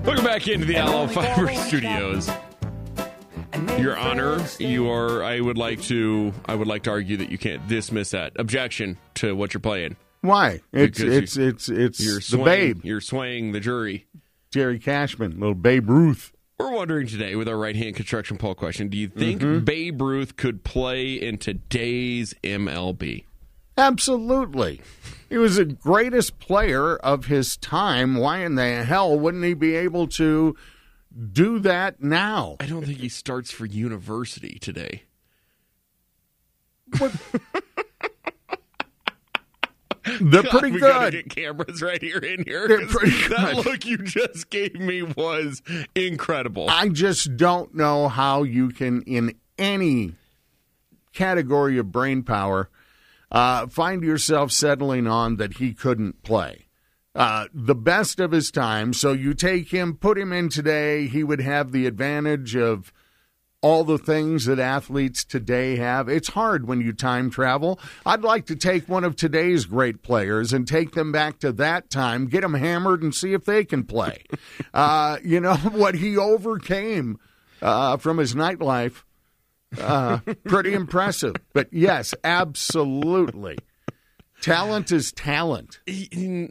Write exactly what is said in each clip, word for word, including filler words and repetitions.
Welcome back into the Allo Fiber Studios. Your Honor, you are. I would like to. I would like to argue that you can't dismiss that objection to what you're playing. Why? It's Because it's you- it's it's You're the swaying, Babe, You're swaying the jury. Jerry Cashman, little Babe Ruth. We're wondering today with our right-hand construction poll question: do you think Mm-hmm. Babe Ruth could play in today's M L B? Absolutely. He was the greatest player of his time. Why in the hell wouldn't he be able to do that now? I don't think he starts for university today. What? They're God, pretty we gotta good. get cameras right here in here. They're 'cause pretty that good. look you just gave me was incredible. I just don't know how you can, in any category of brain power, uh, find yourself settling on that he couldn't play. Uh, the best of his time, so you take him, put him in today, he would have the advantage of all the things that athletes today have. It's hard when you time travel. I'd like to take one of today's great players and take them back to that time, get them hammered, and see if they can play. uh, you know, what he overcame uh, from his nightlife, uh, pretty impressive. But yes, absolutely. Talent is talent. He-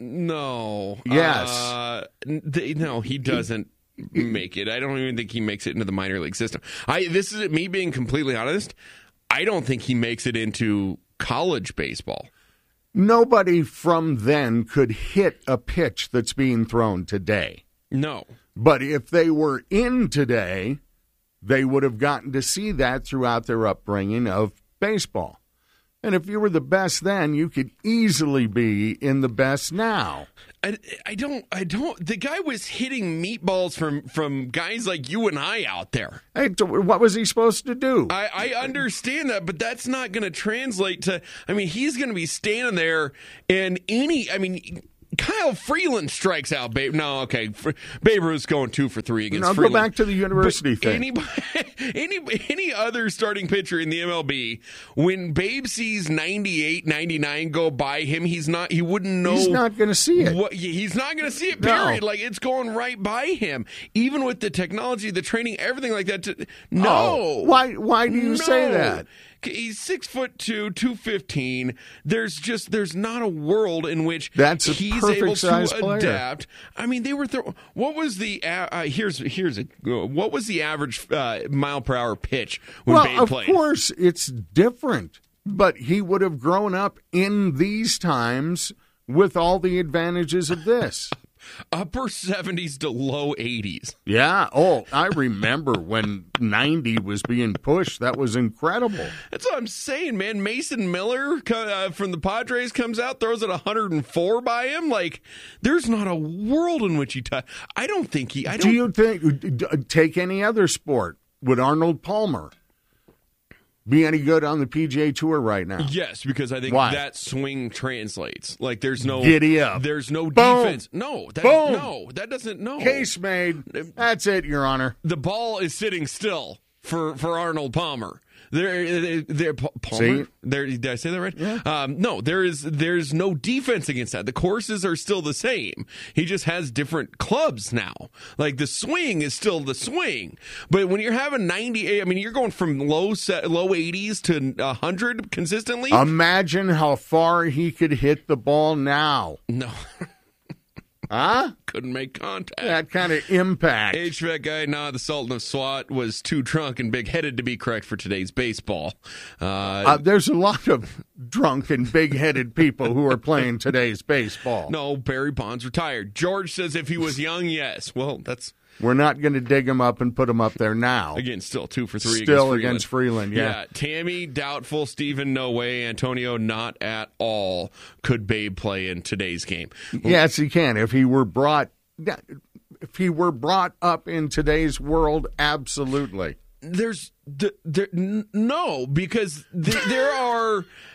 no. Yes. Uh, th- no, he doesn't make it. I don't even think he makes it into the minor league system. I this is me being completely honest. I don't think he makes it into college baseball. Nobody from then could hit a pitch that's being thrown today. No. But if they were in today, they would have gotten to see that throughout their upbringing of baseball. And if you were the best then, you could easily be in the best now. I, I don't I don't the guy was hitting meatballs from from guys like you and I out there. Hey, t- what was he supposed to do? I, I understand that, but that's not going to translate to. I mean, he's going to be standing there, and any. I mean, Kyle Freeland strikes out. Babe, no, okay, F- Babe Ruth's going two for three against. Now go Freeland. back to the university But thing. Anybody, any any other starting pitcher in the M L B, when Babe sees ninety-eight, ninety-nine go by him, he's not. He wouldn't know. He's not going to see it. What, he's not going to see it, No. period. Like, it's going right by him. Even with the technology, the training, everything like that. To, no. Oh, why? Why do you No. say that? He's six foot two, two fifteen. There's just there's not a world in which That's a he's perfect able size to player. adapt. I mean, they were throw, what was the uh, uh, here's here's a what was the average uh, mile per hour pitch when Well, Babe of played? course it's different, but he would have grown up in these times with all the advantages of this. Upper seventies to low eighties. Yeah. Oh, I remember when ninety was being pushed. That was incredible. That's what I'm saying, man. Mason Miller co- uh, from the Padres comes out, throws it one hundred four by him. Like, there's not a world in which he. T- I don't think he. I don't. Do you think, d- take any other sport, would Arnold Palmer be any good on the P G A Tour right now? Yes, because I think Why? that swing translates. Like, there's no Giddy up. There's no Boom. defense. No, that, Boom. no, that doesn't. No, Case made. That's it, Your Honor. the ball is sitting still for, for Arnold Palmer. There, there, Palmer. See? There, did I say that right? Yeah. Um, no, there is there's no defense against that. The courses are still the same. He just has different clubs now. Like, the swing is still the swing, but when you're having ninety, I mean, you're going from low set, low eighties to a hundred consistently. Imagine how far he could hit the ball now. no, Huh? couldn't make contact. That kind of impact. H V A C guy, nah, the Sultan of SWAT was too drunk and big-headed to be correct for today's baseball. Uh, Uh, there's a lot of drunk and big-headed people who are playing today's baseball. no, Barry Bonds retired. George says if he was young, yes. Well, that's, We're not going to dig him up and put him up there now. again, still two for three Still against against Freeland, yeah. Tammy, doubtful. Steven, no way. Antonio, not at all. Could Babe play in today's game? Yes, he can. If he were brought, if he were brought up in today's world, absolutely. There's th- there, n- no, because th- there are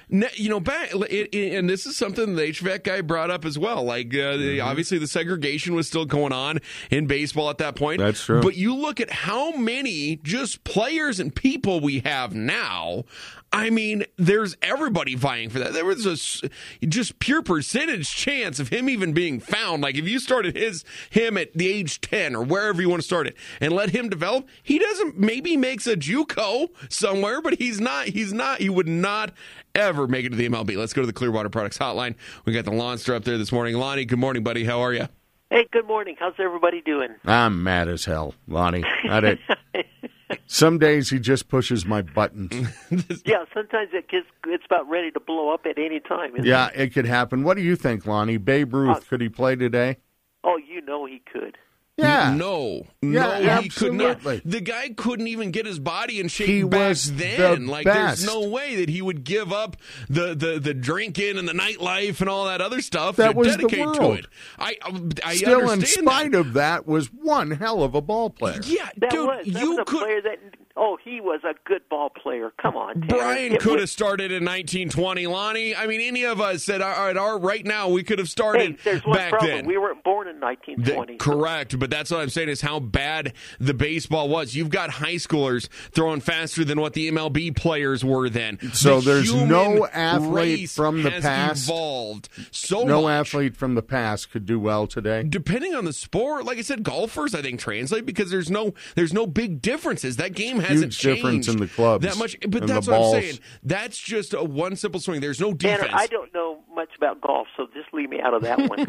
You know, back it, it, and this is something the H V A C guy brought up as well. Like, uh, the, Mm-hmm. obviously, the segregation was still going on in baseball at that point. That's true. But you look at how many just players and people we have now. I mean, there's everybody vying for that. There was a s- just pure percentage chance of him even being found. Like, if you started his him at the age ten or wherever you want to start it and let him develop, he doesn't. Maybe he makes a JUCO somewhere, but he's not. He's not. He would not ever make it to the M L B. Let's go to the Clearwater Products Hotline. We got the Lonster up there this morning. Lonnie, good morning, buddy. How are you? Hey, good morning. How's everybody doing? I'm mad as hell, Lonnie. I did. Some days he just pushes my buttons. Yeah, sometimes it gets, it's about ready to blow up at any time. Isn't Yeah, it? it could happen. What do you think, Lonnie? Babe Ruth, Uh, could he play today? Oh, you know he could. Yeah. No, Yeah, no, he could not. absolutely. The guy couldn't even get his body in shape He back was then. the Like, best. there's no way that he would give up the, the, the drinking and the nightlife and all that other stuff That to was the dedicate to world. it. I, I Still, in understand spite that. of that, was one hell of a ball player. Yeah, That dude, was that you was a could. player that. Oh, he was a good ball player. Come on, Tanner. Brian Get could with- have started in nineteen twenty, Lonnie. I mean, any of us said, all right, all right, right now we could have started Hey, there's one back problem. then. We weren't born in nineteen twenty. The- correct, but that's what I'm saying is how bad the baseball was. You've got high schoolers throwing faster than what the M L B players were then. So The there's human no athlete race from the has past- evolved so No much. athlete from the past could do well today. Depending on the sport, like I said, golfers I think translate because there's no there's no big differences. That game hasn't Huge changed difference in the clubs that much. But and that's the what balls. I'm saying. That's just a one simple swing. There's no defense. Tanner, I don't know much about golf, so just leave me out of that one.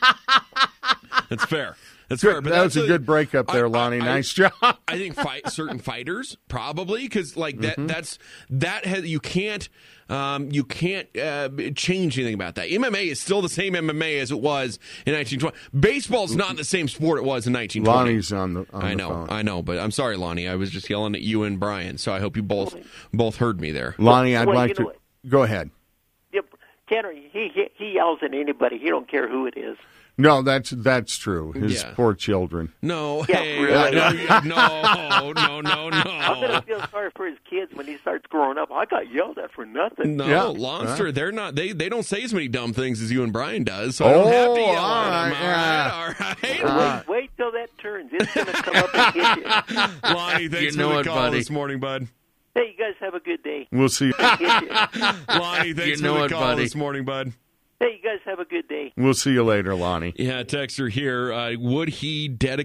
That's fair. That's Good. fair. But That was that's a good breakup there, I- Lonnie. I- Nice job. I think fight certain fighters probably because like that Mm-hmm. that's that has you can't um, you can't uh, change anything about that. M M A is still the same M M A as it was in nineteen twenty. Baseball's not the same sport it was in nineteen twenty. Lonnie's on the on I the know, phone. I know, but I'm sorry, Lonnie. I was just yelling at you and Brian, so I hope you both both heard me there. Lonnie, I'd Well, like you to know what? go ahead. Yep. Tanner, he, he he yells at anybody. He don't care who it is. No, that's that's true. His Yeah. poor children. No, Yeah, hey, really. no, no, no, no, I'm gonna no. feel sorry for his kids when he starts growing up. I got yelled at for nothing. No, Yeah. Lonster, they're not. They they don't say as many dumb things as you and Brian does. So I don't have to Oh, yell all at them. right, yeah. All right, all Uh, right. Wait, wait till that turns. It's gonna come up and hit you. Lonnie, thanks You know for the it, call buddy. this morning, bud. Hey, you guys have a good day. We'll see. Hit you. Lonnie, thanks You know for the it, call buddy. this morning, bud. Hey, you guys have a good day. We'll see you later, Lonnie. Yeah, texter here. Uh, would he dedicate?